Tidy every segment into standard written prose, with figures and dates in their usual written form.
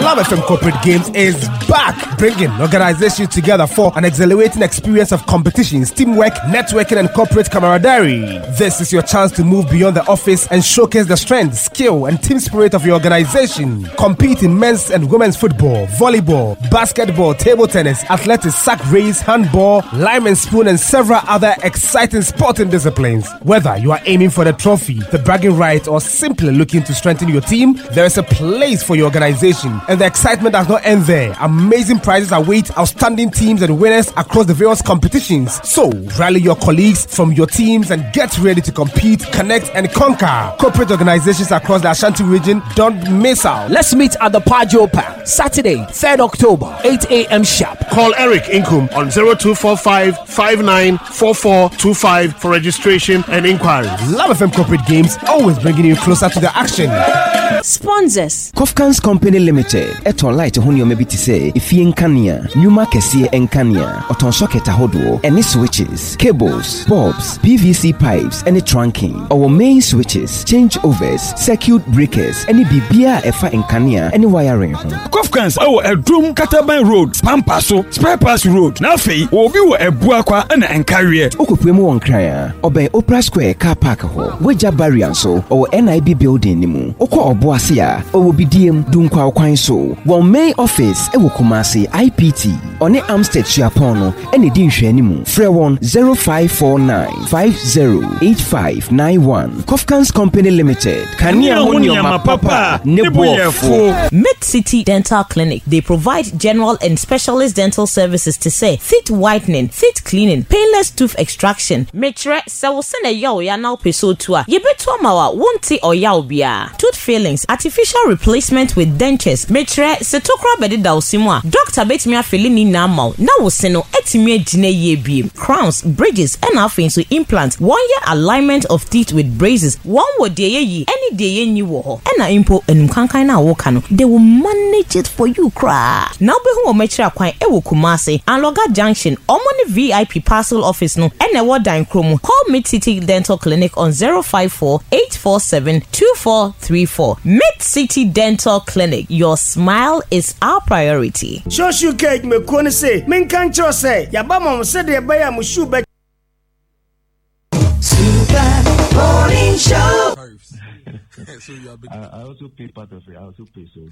Love FM Corporate Games is back, bringing organizations together for an exhilarating experience of competitions, teamwork, networking, and corporate camaraderie. This is your chance to move beyond the office and showcase the strength, skill, and team spirit of your organization. Compete in men's and women's football, volleyball, basketball, table tennis, athletics, sack race, handball, lime and spoon, and several other exciting sporting disciplines. Whether you are aiming for the trophy, the bragging right, or simply looking to strengthen your team, there is a place for your organization. And the excitement does not end there. Amazing prizes await outstanding teams and winners across the various competitions. So, rally your colleagues from your teams and get ready to compete, connect, and conquer. Corporate organizations across the Ashanti region, don't miss out. Let's meet at the Pajo Park, Saturday, 3rd October, 8 a.m. sharp. Call Eric Inkum on 0245 594425 for registration and inquiries. Love FM Corporate Games, always bringing you closer to the action. Sponsors Kofkans Company Limited. Eton light honey maybe to say if ye enkania, Numa Kessie enkania, Oton socket ahodo, any switches, cables, bulbs, PVC pipes, any trunking, our main switches, changeovers, circuit breakers, any bibia efa enkania, any wiring. Kofkans our Drum Kataban Road, Pampaso, Spare Pass Road, Nafi, or we were a buakwa and encarrier. Okupemo on Cryer, obey Opera Square car park ho, Weja Barrianso, or NIB building nimu, Oko Oboasia, or BDM Dunkwa Kwanso, one main office, Ewokumasi IPT, on the Amstead Chiapono, and the Dinshenimu, Frewon 0549 508591. Kofkans Company Limited, Kania Wonyama Papa, Nebuafo. Mid-City Dental Clinic. They provide general and specialist dental services to say teeth whitening, teeth cleaning, painless tooth extraction. Metre se wo se na yaw ya na peso to a. Ye beto amawa wonte o yaw bia. Tooth fillings, artificial replacement with dentures. Metre se tokra bede da osimu a. Doctor betimi afeli ni na amaw. Na wo se no etimi agine ye biem. Crowns, bridges, and afin so implants. 1 year alignment of teeth with braces. One wo de ye any de ye nyi wo ho. Na impo enum kankan na wo kanu. They will manage it for you cry. Now be who metre akwan e wo Kumasi and Loga Junction. Omoni VIP parcel office no. Ene wo dan kromo. Call Mid-City Dental Clinic on 054-847-2434. Mid-City Dental Clinic. Your smile is our priority. Shoshu cake me kone say, min kancho say, yabama mo se de baya mo shu be. Super Morning Show. So you are I also pay part of it. I also pay so.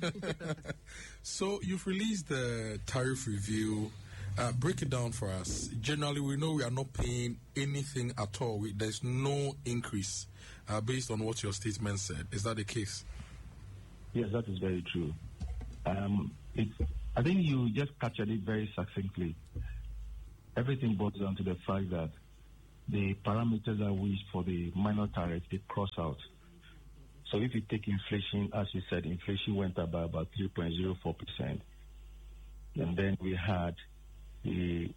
So you've released the tariff review. Break it down for us. Generally, we know we are not paying anything at all. There's no increase based on what your statement said. Is that the case? Yes, that is very true. I think you just captured it very succinctly. Everything boils down to the fact that the parameters that we use for the minor tariff, they cross out. So if you take inflation, as you said, inflation went up by about 3.04%. And then we had the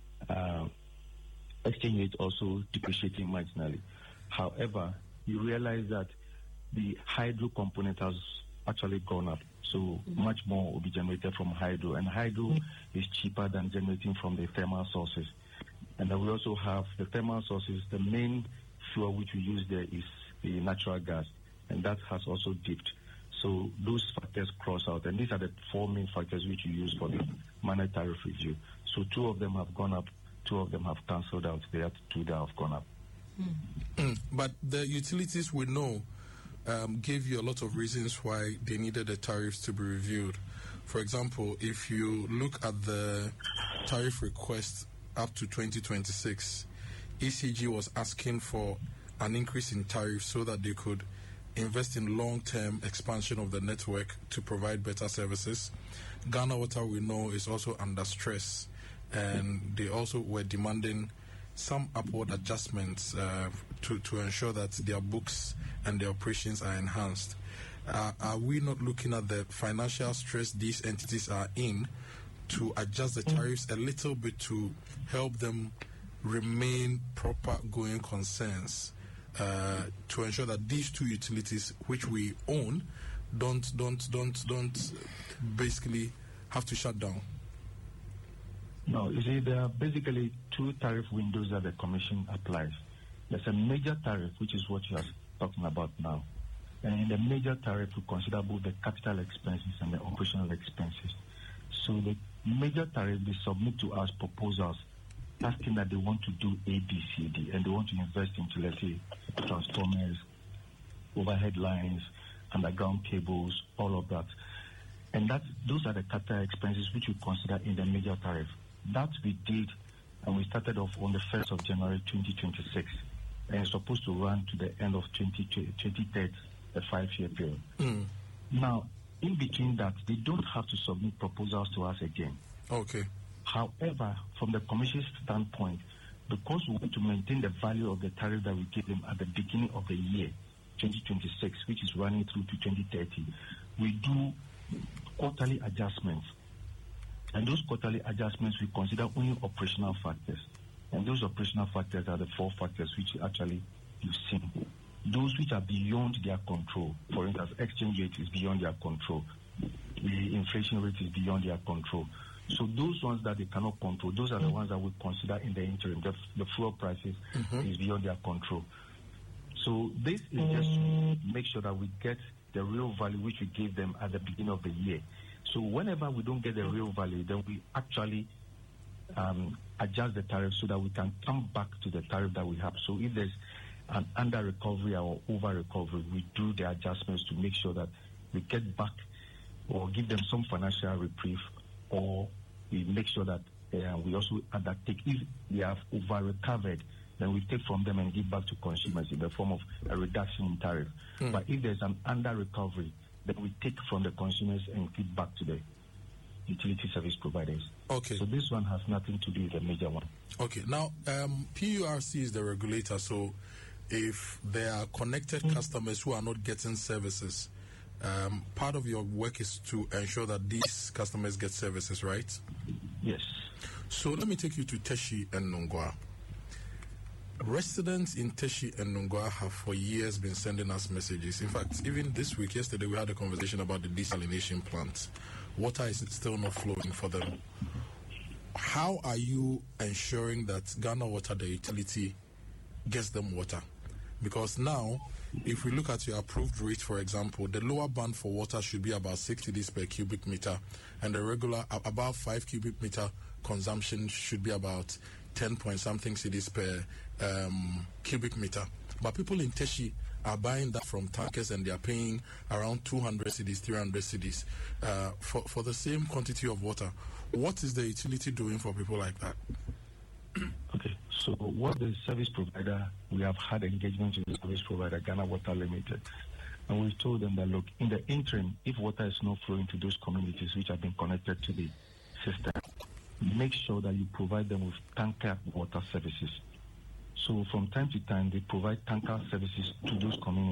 exchange rate also depreciating marginally. However, you realize that the hydro component has actually gone up. So much more will be generated from hydro. And hydro is cheaper than generating from the thermal sources. And then we also have the thermal sources. The main fuel which we use there is the natural gas. And that has also dipped. So those factors cross out. And these are the four main factors which you use for the minor tariff review. So 2 of them have gone up, 2 of them have cancelled out. There are 2 that have gone up. But the utilities we know gave you a lot of reasons why they needed the tariffs to be reviewed. For example, if you look at the tariff request up to 2026, ECG was asking for an increase in tariffs so that they could invest in long-term expansion of the network to provide better services. Ghana Water, we know, is also under stress, and they also were demanding some upward adjustments to ensure that their books and their operations are enhanced. Are we not looking at the financial stress these entities are in to adjust the tariffs a little bit to help them remain proper going concerns? To ensure that these 2 utilities which we own don't basically have to shut down? No, you see, there are basically 2 tariff windows that the Commission applies. There's a major tariff, which is what you are talking about now. And in the major tariff, we consider both the capital expenses and the operational expenses. So the major tariff, they submit to us proposals asking that they want to do A, B, C, D, and they want to invest into, let's say, transformers, overhead lines, underground cables, all of that. And those are the capital expenses which we consider in the major tariff. That we did, and we started off on the 1st of January 2026, and it's supposed to run to the end of 2030, a 5-year period. Now, in between that, they don't have to submit proposals to us again. Okay. However, from the Commission's standpoint, because we want to maintain the value of the tariff that we gave them at the beginning of the year, 2026, which is running through to 2030, we do quarterly adjustments. And those quarterly adjustments, we consider only operational factors. And those operational factors are the 4 factors which actually you've seen. Those which are beyond their control, for instance, exchange rate is beyond their control. The inflation rate is beyond their control. So those ones that they cannot control, those are the ones that we consider in the interim. The fuel prices is beyond their control. So this is just to make sure that we get the real value which we gave them at the beginning of the year. So whenever we don't get the real value, then we actually adjust the tariff so that we can come back to the tariff that we have. So if there's an under recovery or over recovery, we do the adjustments to make sure that we get back or give them some financial reprieve, or we make sure that we also undertake, if they have over recovered, then we take from them and give back to consumers in the form of a reduction in tariff. But if there's an under recovery, then we take from the consumers and give back to the utility service providers. Okay. So this one has nothing to do with the major one. Okay. Now, PURC is the regulator, so if there are connected customers who are not getting services, part of your work is to ensure that these customers get services, right? Yes. So let me take you to Teshi and Nungwa. Residents in Teshi and Nungwa have for years been sending us messages. In fact, even this week, yesterday, we had a conversation about the desalination plant. Water is still not flowing for them. How are you ensuring that Ghana Water, the utility, gets them water? Because now, if we look at your approved rate, for example, the lower band for water should be about 6 cedis per cubic meter, and the regular, about 5 cubic meter consumption should be about 10 point something cedis per cubic meter. But people in Teshi are buying that from tankers, and they are paying around 200 cedis, 300 cedis for the same quantity of water. What is the utility doing for people like that? Okay, so what the service provider, we have had engagement with the service provider, Ghana Water Limited, and we've told them that, look, in the interim, if water is not flowing to those communities which have been connected to the system, make sure that you provide them with tanker water services. So from time to time, they provide tanker services to those communities.